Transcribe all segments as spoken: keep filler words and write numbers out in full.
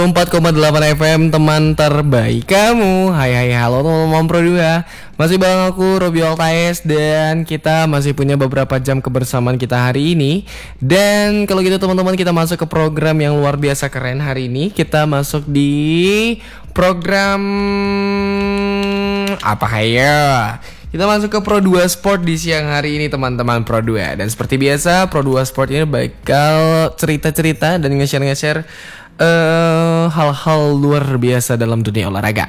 empat koma delapan F M, teman terbaik kamu. Hai hai halo teman-teman Pro dua. Masih bareng aku Robi Altaes, dan kita masih punya beberapa jam kebersamaan kita hari ini. Dan kalau gitu teman-teman, kita masuk ke program yang luar biasa keren hari ini. Kita masuk di program apa ya? Kita masuk ke Pro dua Sport di siang hari ini teman-teman Pro dua. Dan seperti biasa, Pro dua Sport ini bakal cerita-cerita dan nge-share-nge-share Uh, hal-hal luar biasa dalam dunia olahraga.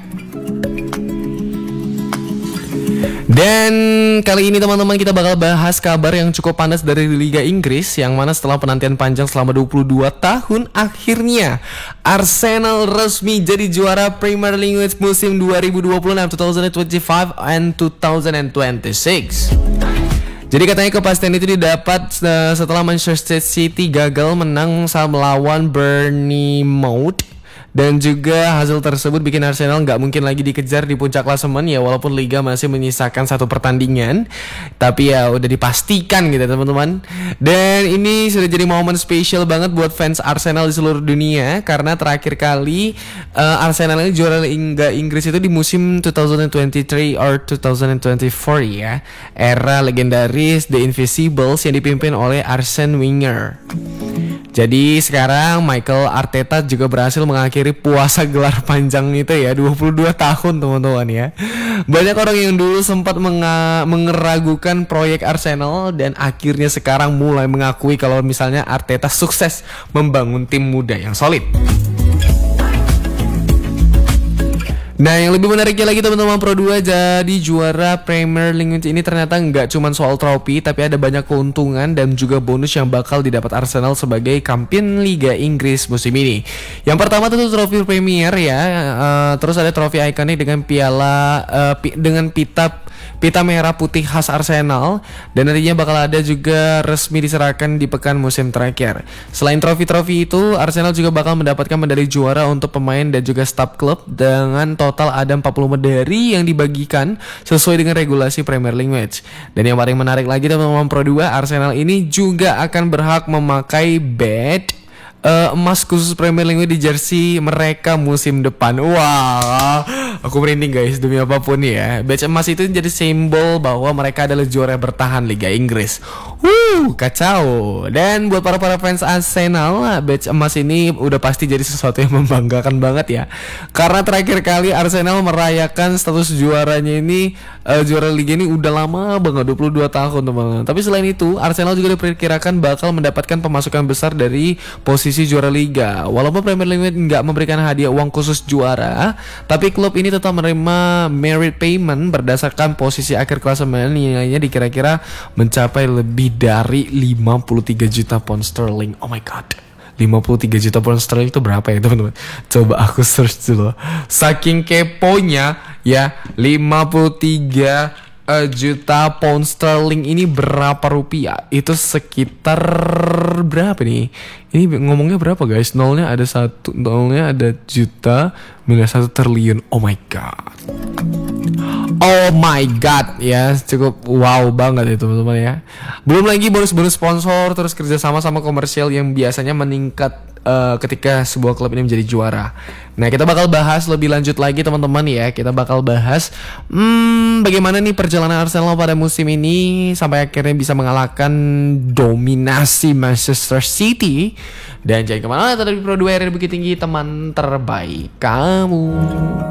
Dan kali ini teman-teman, kita bakal bahas kabar yang cukup panas dari Liga Inggris, yang mana setelah penantian panjang selama dua puluh dua tahun, akhirnya Arsenal resmi jadi juara Premier League musim dua ribu dua puluh enam, dua ribu dua puluh lima and dua ribu dua puluh enam. Jadi katanya kepastian itu didapat setelah Manchester City gagal menang saat melawan Bournemouth. Dan juga hasil tersebut bikin Arsenal nggak mungkin lagi dikejar di puncak klasemen ya, walaupun Liga masih menyisakan satu pertandingan. Tapi ya udah dipastikan gitu teman-teman. Dan ini sudah jadi momen spesial banget buat fans Arsenal di seluruh dunia, karena terakhir kali uh, Arsenal ini juara Liga Inggris itu di musim dua ribu dua puluh tiga or dua ribu dua puluh empat ya. Era legendaris The Invisibles yang dipimpin oleh Arsene Wenger. Jadi sekarang Mikel Arteta juga berhasil mengakhiri puasa gelar panjang itu ya, dua puluh dua tahun teman-teman ya. Banyak orang yang dulu sempat menga- mengeragukan proyek Arsenal, dan akhirnya sekarang mulai mengakui kalau misalnya Arteta sukses membangun tim muda yang solid. Nah, yang lebih menariknya lagi teman-teman Pro dua, jadi juara Premier League ini ternyata nggak cuma soal trofi, tapi ada banyak keuntungan dan juga bonus yang bakal didapat Arsenal sebagai kampion Liga Inggris musim ini. Yang pertama tentu trofi Premier ya, uh, terus ada trofi ikonik dengan piala uh, pi- dengan pita pita merah putih khas Arsenal, dan nantinya bakal ada juga resmi diserahkan di pekan musim terakhir. Selain trofi-trofi itu, Arsenal juga bakal mendapatkan medali juara untuk pemain dan juga staf klub, dengan total ada empat puluh medali yang dibagikan sesuai dengan regulasi Premier League match. Dan yang paling menarik lagi teman-teman Pro dua, Arsenal ini juga akan berhak memakai badge Uh, emas khusus Premier League di jersey mereka musim depan. Wah, aku merinding guys, demi apapun ya. Badge emas itu jadi simbol bahwa mereka adalah juara bertahan Liga Inggris. Wuh, kacau. Dan buat para-para fans Arsenal, badge emas ini udah pasti jadi sesuatu yang membanggakan banget ya. Karena terakhir kali Arsenal merayakan status juaranya ini, uh, juara Liga ini udah lama banget, dua puluh dua tahun teman-teman. Tapi selain itu, Arsenal juga diperkirakan bakal mendapatkan pemasukan besar dari posisi juara Liga. Walaupun Premier League nggak memberikan hadiah uang khusus juara, tapi klub ini tetap menerima merit payment berdasarkan posisi akhir klasemen, nilainya dikira-kira mencapai lebih dari lima puluh tiga juta pound sterling. Oh my god, lima puluh tiga juta pound sterling itu berapa ya teman-teman? Coba aku search dulu. Saking keponya ya, lima puluh tiga Uh, juta pound sterling ini berapa rupiah? Itu sekitar berapa nih? Ini ngomongnya berapa guys? Nolnya ada satu, nolnya ada juta, miliar satu triliun. Oh my god. Oh my god ya, cukup wow banget ya teman-teman ya. Belum lagi bonus-bonus sponsor, terus kerjasama sama komersial yang biasanya meningkat uh, ketika sebuah klub ini menjadi juara. Nah, kita bakal bahas lebih lanjut lagi teman-teman ya. Kita bakal bahas hmm, bagaimana nih perjalanan Arsenal pada musim ini sampai akhirnya bisa mengalahkan dominasi Manchester City. Dan jangan kemana-mana, tetap di Pro dua R R Bukit Tinggi, teman terbaik kamu.